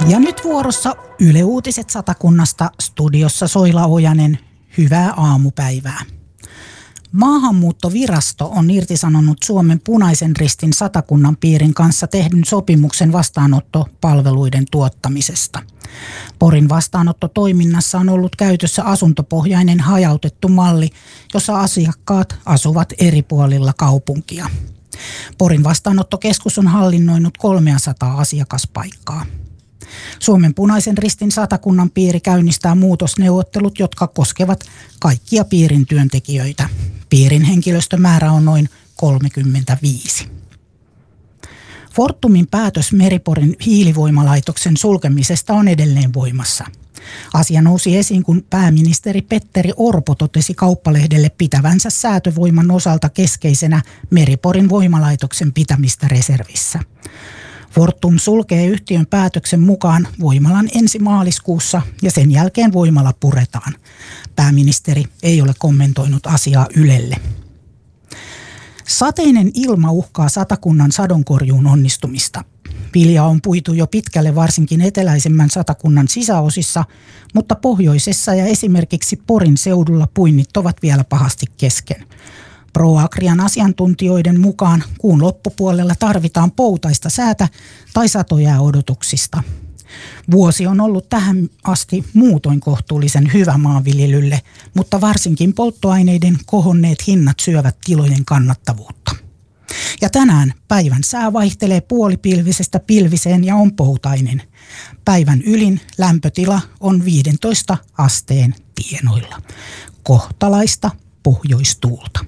Ja nyt vuorossa Yle Uutiset Satakunnasta, studiossa Soila Ojanen. Hyvää aamupäivää. Maahanmuuttovirasto on irtisanonut Suomen Punaisen Ristin Satakunnan piirin kanssa tehdyn sopimuksen vastaanottopalveluiden tuottamisesta. Porin vastaanottotoiminnassa on ollut käytössä asuntopohjainen hajautettu malli, jossa asiakkaat asuvat eri puolilla kaupunkia. Porin vastaanottokeskus on hallinnoinut 300 asiakaspaikkaa. Suomen Punaisen Ristin Satakunnan piiri käynnistää muutosneuvottelut, jotka koskevat kaikkia piirin työntekijöitä. Piirin henkilöstömäärä on noin 35. Fortumin päätös Meri-Porin hiilivoimalaitoksen sulkemisesta on edelleen voimassa. Asia nousi esiin, kun pääministeri Petteri Orpo totesi Kauppalehdelle pitävänsä säätövoiman osalta keskeisenä Meri-Porin voimalaitoksen pitämistä reservissä. Fortum sulkee yhtiön päätöksen mukaan voimalan ensi maaliskuussa ja sen jälkeen voimala puretaan. Pääministeri ei ole kommentoinut asiaa Ylelle. Sateinen ilma uhkaa Satakunnan sadonkorjuun onnistumista. Vilja on puitu jo pitkälle varsinkin eteläisemmän Satakunnan sisäosissa, mutta pohjoisessa ja esimerkiksi Porin seudulla puinnit ovat vielä pahasti kesken. ProAgrian asiantuntijoiden mukaan kuun loppupuolella tarvitaan poutaista säätä tai satojää odotuksista. Vuosi on ollut tähän asti muutoin kohtuullisen hyvä maanviljelylle, mutta varsinkin polttoaineiden kohonneet hinnat syövät tilojen kannattavuutta. Ja tänään päivän sää vaihtelee puolipilvisestä pilviseen ja on poutainen. Päivän ylin lämpötila on 15 asteen tienoilla. Kohtalaista pohjoistuulta.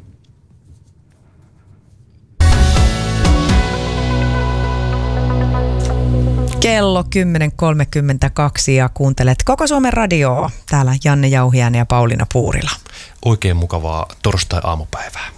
Kello 10.32 ja kuuntelet Koko Suomen radioa. Täällä Janne Jauhiainen ja Pauliina Puurila. Oikein mukavaa torstai-aamupäivää.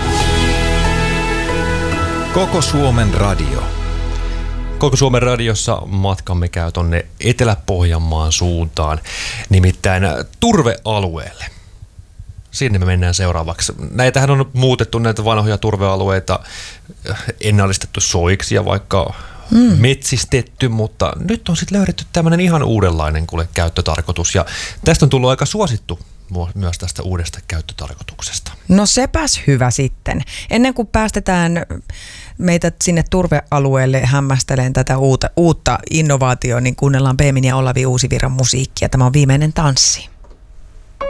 Koko Suomen radio. Koko Suomen radiossa matkamme käy tonne Etelä-Pohjanmaan suuntaan, nimittäin turvealueelle. Sinne me mennään seuraavaksi. Näitähän on muutettu, näitä vanhoja turvealueita, ennallistettu soiksi ja vaikka metsistetty, mutta nyt on sitten löydetty tämmöinen ihan uudenlainen käyttötarkoitus ja tästä on tullut aika suosittu myös tästä uudesta käyttötarkoituksesta. No sepäs hyvä sitten. Ennen kuin päästetään meitä sinne turvealueelle hämmästeleen tätä uutta innovaatiota, niin kuunnellaan Beemin ja Olavi Uusivirran musiikkia. Tämä on Viimeinen tanssi.